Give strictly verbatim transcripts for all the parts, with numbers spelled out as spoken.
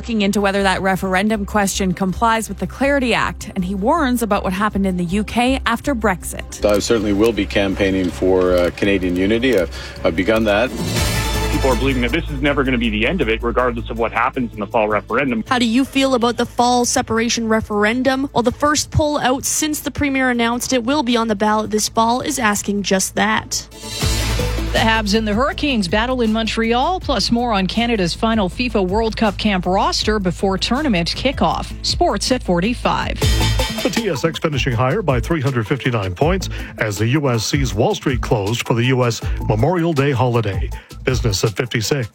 looking into whether that referendum question complies with the Clarity Act, and he warns about what happened in the U K after Brexit. I certainly will be campaigning for uh, Canadian unity. I've, I've begun that. People are believing that this is never going to be the end of it, regardless of what happens in the fall referendum. How do you feel about the fall separation referendum? Well, the first poll out since the Premier announced it will be on the ballot this fall is asking just that. The Habs and the Hurricanes battle in Montreal, plus more on Canada's final FIFA World Cup camp roster before tournament kickoff. Sports at forty-five. The T S X finishing higher by three hundred fifty-nine points as the U S sees Wall Street closed for the U S Memorial Day holiday. Business at fifty-six.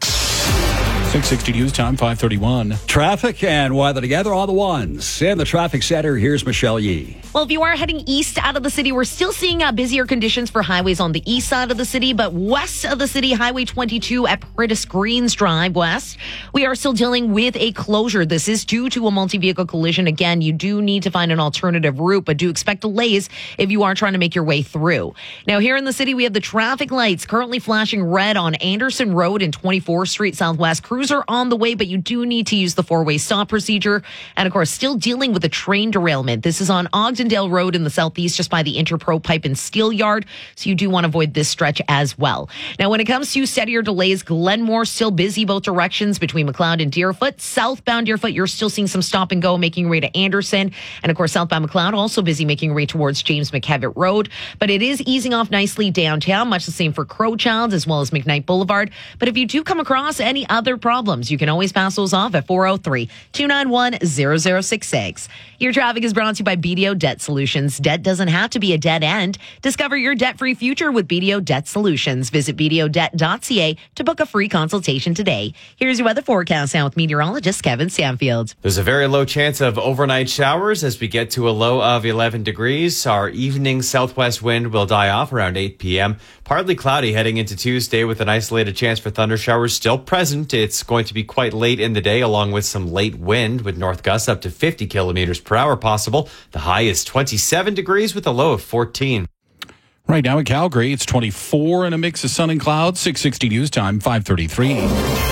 six sixty News Time, five thirty-one. Traffic and weather together on the ones. In the traffic center, here's Michelle Yee. Well, if you are heading east out of the city, we're still seeing uh, busier conditions for highways on the east side of the city, but west of the city, Highway twenty-two at Prentice Greens Drive West, we are still dealing with a closure. This is due to a multi-vehicle collision. Again, you do need to find an alternative route, but do expect delays if you are trying to make your way through. Now, here in the city, we have the traffic lights currently flashing red on Anderson Road and twenty-fourth Street Southwest. Crews are on the way, but you do need to use the four-way stop procedure. And of course, still dealing with a train derailment. This is on Ogdendale Road in the southeast, just by the Interpro Pipe and Steel Yard. So you do want to avoid this stretch as well. Now, when it comes to steadier delays, Glenmore still busy both directions between McLeod and Deerfoot. Southbound Deerfoot, you're still seeing some stop and go making your way to Anderson. And of course, southbound McLeod also busy making your way towards James McKevitt Road. But it is easing off nicely downtown, much the same for Crowchild as well as McKnight Boulevard. But if you do come across any other problems, you can always pass those off at four oh three, two nine one, zero zero six six. Your traffic is brought to you by B D O Debt Solutions. Debt doesn't have to be a dead end. Discover your debt-free future with B D O Debt Solutions. Visit b d o debt dot c a to book a free consultation today. Here's your weather forecast now with meteorologist Kevin Stanfield. There's a very low chance of overnight showers as we get to a low of eleven degrees. Our evening southwest wind will die off around eight p.m. Partly cloudy heading into Tuesday with an isolated chance for thunder showers still present. It's going to be quite late in the day along with some late wind with north gusts up to fifty kilometers per hour possible. The high is twenty-seven degrees with a low of fourteen. Right now in Calgary, it's twenty-four and a mix of sun and clouds. six sixty News Time, five thirty-three.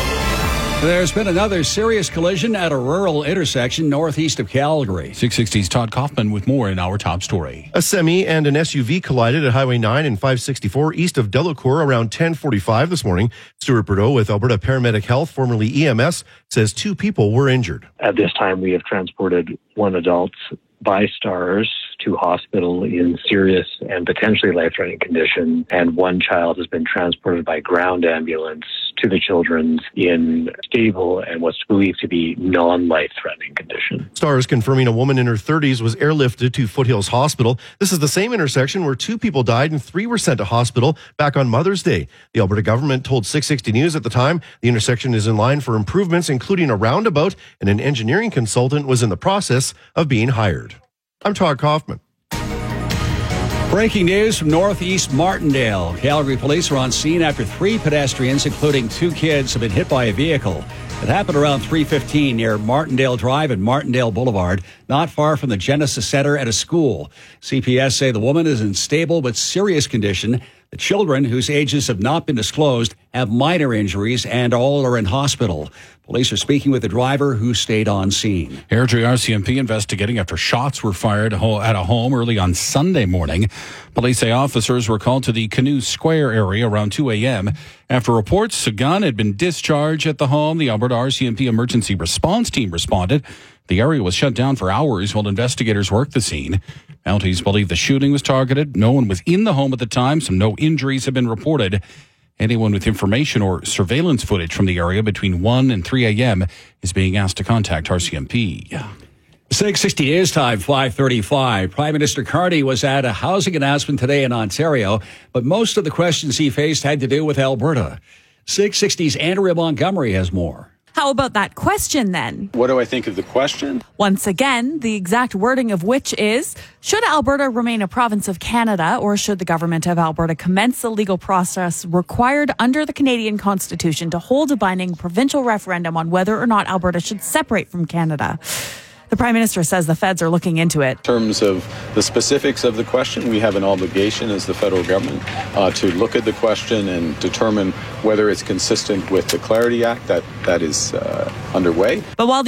There's been another serious collision at a rural intersection northeast of Calgary. six sixty's Todd Kaufman with more in our top story. A semi and an S U V collided at Highway nine and five sixty-four east of Delacour around ten forty-five this morning. Stuart Bordeaux with Alberta Paramedic Health, formerly E M S, says two people were injured. At this time, we have transported one adult by Stars to hospital in serious and potentially life-threatening condition, and one child has been transported by ground ambulance to the Children's in stable and what's believed to be non-life-threatening condition. Stars confirming a woman in her thirties was airlifted to Foothills Hospital. This is the same intersection where two people died and three were sent to hospital back on Mother's Day. The Alberta government told six sixty News at the time the intersection is in line for improvements, including a roundabout, and an engineering consultant was in the process of being hired. I'm Todd Kaufman. Breaking news from northeast Martindale. Calgary police are on scene after three pedestrians, including two kids, have been hit by a vehicle. It happened around three fifteen near Martindale Drive and Martindale Boulevard, not far from the Genesis Center at a school. C P S say the woman is in stable but serious condition. The children, whose ages have not been disclosed, have minor injuries and all are in hospital. Police are speaking with the driver who stayed on scene. Airdrie R C M P investigating after shots were fired at a home early on Sunday morning. Police say officers were called to the Canoe Square area around two a.m. After reports a gun had been discharged at the home, the Alberta R C M P emergency response team responded. The area was shut down for hours while investigators worked the scene. Mounties believe the shooting was targeted. No one was in the home at the time, so no injuries have been reported. Anyone with information or surveillance footage from the area between one and three a.m. is being asked to contact R C M P. six sixty News Time, five thirty-five. Prime Minister Carney was at a housing announcement today in Ontario, but most of the questions he faced had to do with Alberta. six sixty's Andrea Montgomery has more. How about that question then? What do I think of the question? Once again, the exact wording of which is, should Alberta remain a province of Canada, or should the government of Alberta commence the legal process required under the Canadian Constitution to hold a binding provincial referendum on whether or not Alberta should separate from Canada? The Prime Minister says the feds are looking into it. In terms of the specifics of the question, we have an obligation as the federal government uh, to look at the question and determine whether it's consistent with the Clarity Act. That, that is uh, underway. But while